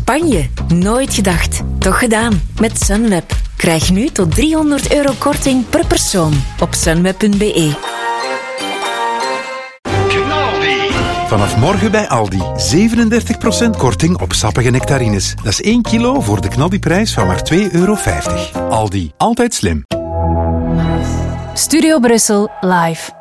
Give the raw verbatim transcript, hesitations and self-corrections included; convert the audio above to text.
Spanje. Nooit gedacht. Toch gedaan. Met Sunweb. Krijg nu tot driehonderd euro korting per persoon op sunweb punt be. Vanaf morgen bij Aldi. zevenendertig procent korting op sappige nectarines. Dat is één kilo voor de knaldiprijs van maar twee euro vijftig. Aldi. Altijd slim. Studio Brussel live.